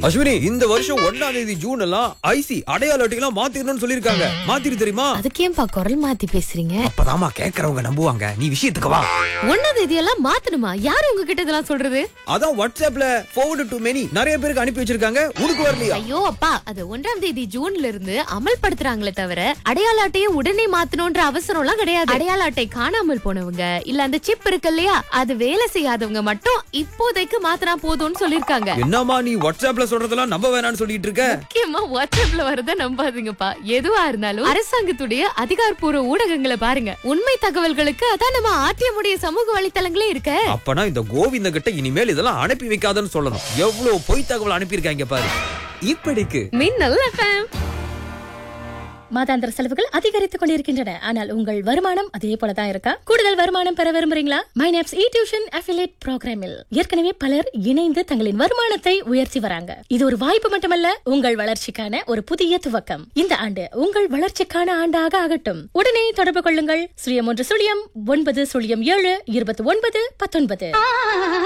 அஸ்வினி, இந்த வருஷம் 1ஆம் தேதி ஜூன் எல்லாம் ஐசி அடையாள அட்டையெல்லாம் மாத்திரணும்னு சொல்லிருக்காங்க. மாத்திரு தெரியுமா? அதுக்கேன்பா குரல் மாத்தி பேசுறீங்க? அப்பதாமா கேக்குறவங்க நம்புவாங்க. நீ விஷயத்துக்கு வா. 1ஆம் தேதி எல்லாம் மாத்தணுமா? யாரு உங்ககிட்ட இதெல்லாம் சொல்றது? அதான் வாட்ஸ்அப்ல forward to many நிறைய பேருக்கு அனுப்பி வச்சிருக்காங்க. உனக்கு வரலையா? ஐயோ அப்பா, அது 1ஆம் தேதி ஜூன்ல இருந்து அமல்படுத்துறாங்களே தவிர அடையாள அட்டையை உடனே மாத்தணும்ன்ற அவசரம் எல்லாம் கிடையாது. அடையாள அட்டை காணாமல் போனவங்க இல்ல அந்த சிப் இருக்கு இல்லையா, அது வேலை செய்யாதவங்க மட்டும் இப்போதைக்கு மாத்தினா போதும்னு சொல்லிருக்காங்க. என்னமா நீ வாட்ஸ்அப்ல சொல்றதெல்லாம் நம்ப வேணாம்னு சொல்லிட்டு இருக்க? முக்கியமா வாட்ஸ்அப்ல வரத நம்பாதீங்கப்பா. எதுவா இருந்தாலும் அரசாங்கத்துடைய அதிகாரப்பூர்வ ஊடகங்களை பாருங்க. உண்மை தகவல்களுக்கு அதான் நம்ம ஆர்டிஎம்முடைய சமூக வலைத்தளங்களே இருக்க. அப்பனா இந்த கோவிந்த கிட்ட இனிமேல் இதெல்லாம் அனுப்பி வைக்காதன்னு சொல்லணும். எவ்வளவு பொய் தகவல் அனுப்பியிருக்காங்க பாரு. இப்படிக்கு மின்னல் எஃப்எம். மாதாந்திர செலவுகள் அதிகரித்துக் கொண்டிருக்கின்றன. ஆனால் உங்கள் வருமானம் அதே போலதான் இருக்கா? கூடுதல் வருமானம் பெற விரும்புறீங்களா? மைனாப்ஸ் இ-டியூஷன் அஃபிலியேட் புரோகிராமில் ஏற்கனவே பலர் இணைந்து தங்களின் வருமானத்தை உயர்த்தி வராங்க. இது ஒரு வாய்ப்பு மட்டுமல்ல, உங்கள் வளர்ச்சிக்கான ஒரு புதிய துவக்கம். இந்த ஆண்டு உங்கள் வளர்ச்சிக்கான ஆண்டாக ஆகட்டும். உடனே தொடர்பு கொள்ளுங்கள். 0109072919.